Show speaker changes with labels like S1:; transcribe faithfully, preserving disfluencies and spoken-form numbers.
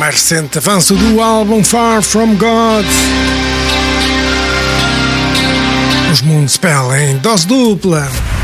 S1: mais recente avanço do álbum Far From God. Os Moonspell em dose dupla.